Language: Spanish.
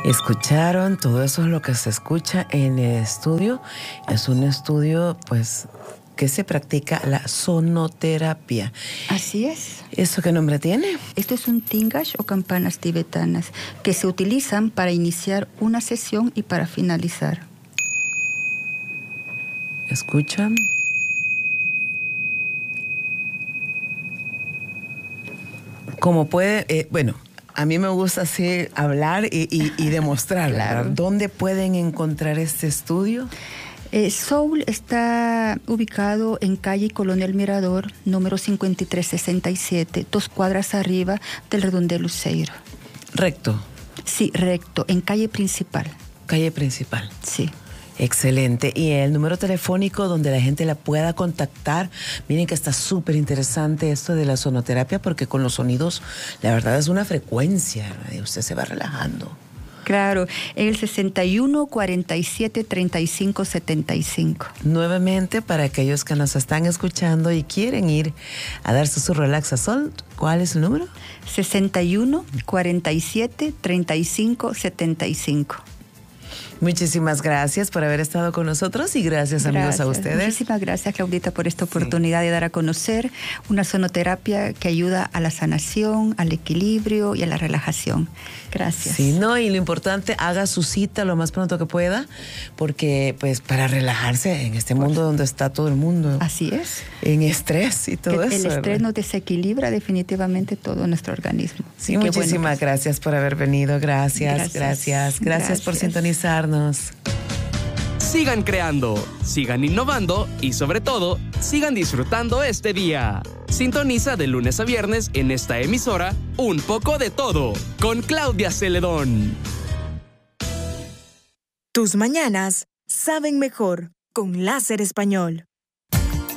Escucharon, todo eso es lo que se escucha en el estudio. Es un estudio, pues, que se practica la sonoterapia. Así es. ¿Eso qué nombre tiene? Esto es un tingash o campanas tibetanas que se utilizan para iniciar una sesión y para finalizar. ¿Escuchan? Como puede, bueno, a mí me gusta así hablar y demostrar, Claro. ¿verdad? ¿Dónde pueden encontrar este estudio? Soul está ubicado en calle Coronel Mirador, número 5367, 2 cuadras arriba del Redondel Luceiro. Recto. Sí, recto, en calle principal. Calle principal. Sí. Excelente. Y el número telefónico donde la gente la pueda contactar. Miren que está súper interesante esto de la sonoterapia porque con los sonidos, la verdad es una frecuencia, ¿verdad? Y usted se va relajando. Claro, el 61 47 35 75. Nuevamente, para aquellos que nos están escuchando y quieren ir a darse su relaxación, ¿cuál es el número? 61 47 35 75. Muchísimas gracias por haber estado con nosotros y gracias amigos a ustedes. Muchísimas gracias, Claudita, por esta oportunidad de dar a conocer una sonoterapia que ayuda a la sanación, al equilibrio y a la relajación. Gracias. Sí, no, y lo importante, haga su cita lo más pronto que pueda, porque pues para relajarse en este mundo donde está todo el mundo. Así es. En estrés y todo eso. El estrés ¿verdad? nos desequilibra definitivamente todo nuestro organismo. Sí, muchísimas gracias por haber venido. Gracias por sintonizarnos. Sigan creando, sigan innovando y sobre todo, sigan disfrutando este día. Sintoniza de lunes a viernes en esta emisora Un poco de todo con Claudia Celedón. Tus mañanas saben mejor con Láser Español.